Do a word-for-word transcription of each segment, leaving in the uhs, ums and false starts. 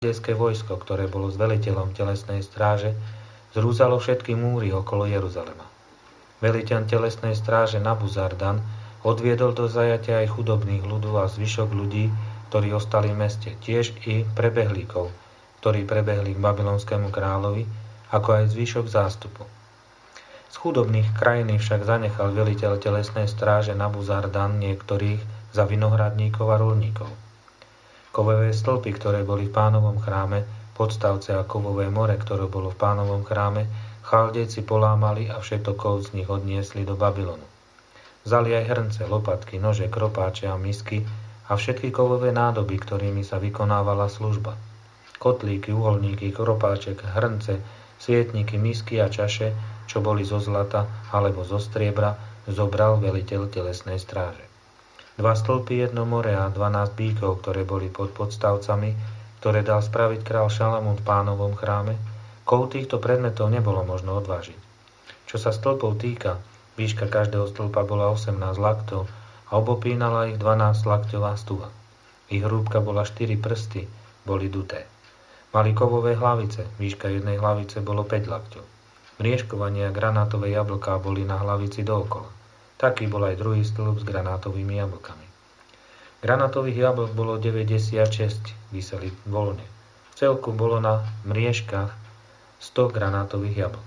Judejské vojsko, ktoré bolo s veliteľom telesnej stráže, zrúzalo všetky múry okolo Jeruzalema. Veliteľ telesnej stráže Nabuzardan odviedol do zajatia aj chudobných ľudov a zvyšok ľudí, ktorí ostali v meste, tiež i prebehlíkov, ktorí prebehli k babylonskému kráľovi, ako aj zvyšok zástupu. Z chudobných krajín však zanechal veliteľ telesnej stráže Nabuzardan niektorých za vinohradníkov a roľníkov. Kovové stĺpy, ktoré boli v Pánovom chráme, podstavce a kovové more, ktoré bolo v Pánovom chráme, Chaldejci polámali a všetko kov z nich odniesli do Babylonu. Vzali aj hrnce, lopatky, nože, kropáče a misky a všetky kovové nádoby, ktorými sa vykonávala služba. Kotlíky, uholníky, kropáček, hrnce, svietniky, misky a čaše, čo boli zo zlata alebo zo striebra, zobral veliteľ telesnej stráže. Dva stĺpy, jedno more a dvanásť bíkov, ktoré boli pod podstavcami, ktoré dal spraviť král Šalamún v Pánovom chráme, kov týchto predmetov nebolo možno odvážiť. Čo sa stĺpov týka, výška každého stĺpa bola osemnásť laktov a obopínala ich dvanásť lakťová stuha. Ich hrúbka bola štyri prsty, boli duté. Mali kovové hlavice, výška jednej hlavice bolo päť lakťov. Mriežkovanie a granátové jablká boli na hlavici dookola. Taký bol aj druhý stĺp s granátovými jablkami. Granátových jablk bolo deväťdesiatšesť, viseli voľne. V celku bolo na mriežkach sto granátových jablk.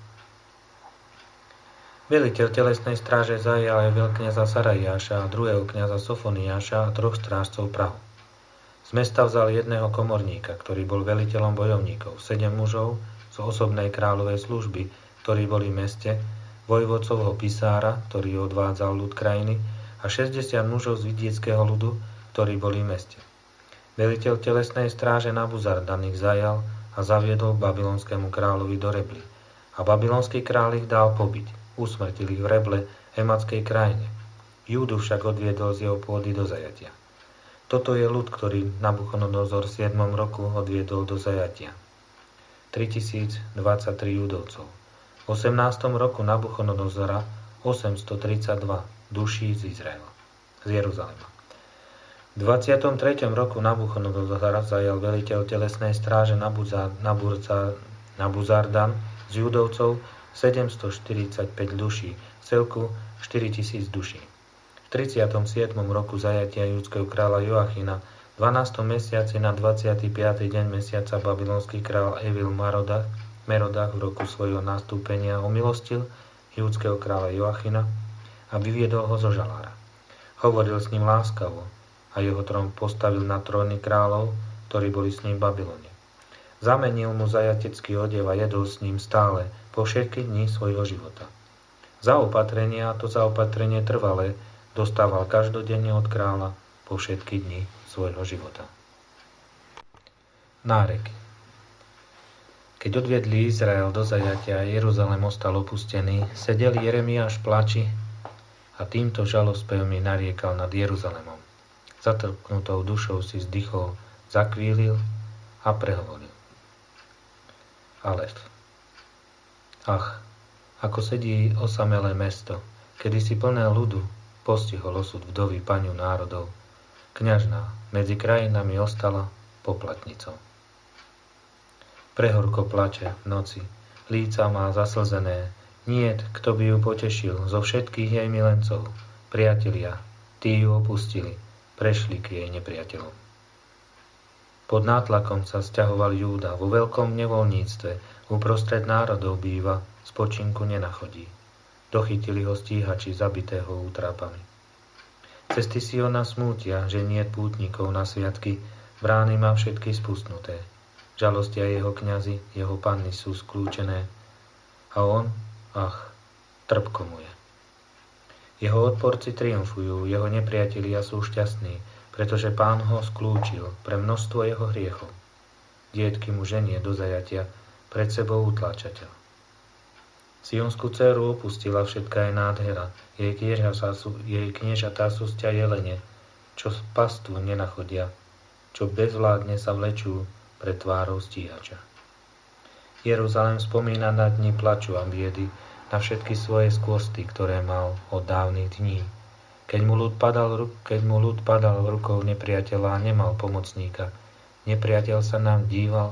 Veliteľ telesnej stráže zajal aj veľkňaza Sarajáša a druhého kňaza Sofoniáša a troch strážcov prahu. Z mesta vzal jedného komorníka, ktorý bol veliteľom bojovníkov, sedem mužov z osobnej kráľovej služby, ktorí boli v meste, vojvodcovho pisára, ktorý odvádzal ľud krajiny, a šesťdesiat mužov z vidieckého ľudu, ktorí boli v meste. Veliteľ telesnej stráže Nabuzardan ich zajal a zaviedol k babylonskému kráľovi do Rebly. A babylonský kráľ ich dal pobiť, usmrtil ich v Reble, Hematskej krajine. Júdu však odviedol z jeho pôdy do zajatia. Toto je ľud, ktorý Nabuchodonozor v siedmom roku odviedol do zajatia. tritisícdvadsaťtri Judovcov. V osemnástom roku Nabuchodonozora osemstotridsaťdva duší z Izraela, z Jeruzalema. V dvadsiatom treťom roku Nabuchodonozora zajal veliteľ telesnej stráže Nabuzardan z Judovcov sedemstoštyridsaťpäť duší, v celku štyritisíc duší. V tridsiatom siedmom roku zajatia judského kráľa Joachina, v dvanástom mesiaci na dvadsiaty piaty deň mesiaca babylonský kráľ Evil Marodach, Merodach v roku svojho nastúpenia omilostil judského kráľa Joachina a vyviedol ho zo žalára. Hovoril s ním láskavo a jeho trón postavil na tróny kráľov, ktorí boli s ním v Babylone. Zamenil mu zajatecký odev a jedol s ním stále po všetky dni svojho života. Zaopatrenie, a to zaopatrenie trvalé, dostával každodenne od kráľa po všetky dni svojho života. Náreky. Keď odviedli Izrael do zajatia a Jeruzalém ostal opustený, sedel Jeremiáš v plači a týmto žalospevmi nariekal nad Jeruzalémom. Zatrpknutou dušou si vzdychol, zakvílil a prehovoril. Alef. Ach, ako sedí osamelé mesto, kedysi plné ľudu, postihol osud vdovy paniu národov. Kňažná medzi krajinami ostala poplatnicou. Prehorko plače v noci, líca má zaslzené, niet, kto by ju potešil zo všetkých jej milencov. Priatelia, tí ju opustili, prešli k jej nepriateľom. Pod nátlakom sa sťahoval Júda, vo veľkom nevoľníctve, uprostred národov býva, spočinku nenachodí. Dochytili ho stíhači zabitého útrápami. Cesty Siona smútia, že niet pútnikov na sviatky, brány má všetky spustnuté. Žalostia jeho kňazi, jeho panny sú skľúčené. A on, ach, trpko mu je. Jeho odporci triumfujú, jeho nepriatelia sú šťastní, pretože Pán ho skľúčil pre množstvo jeho hriechov. Dietky mu ženie do zajatia, pred sebou utláčateľ. Sionskú dceru opustila všetká jej nádhera, jej kniežatá sú, jej kniežatá sú sťa jelene, čo pastvu nenachodia, čo bezvládne sa vlečú pred tvárou stíhača. Jeruzalém spomína na dni plaču a biedy, na všetky svoje skvosty, ktoré mal od dávnych dní. Keď mu ľud padal, keď mu ľud padal v rukou nepriateľa a nemal pomocníka, nepriateľ sa nám díval